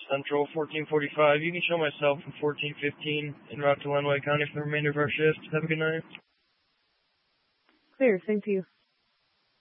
Central, 1445. You can show myself from 1415 en route to Lenawee County for the remainder of our shift. Have a good night. Clear, same to you.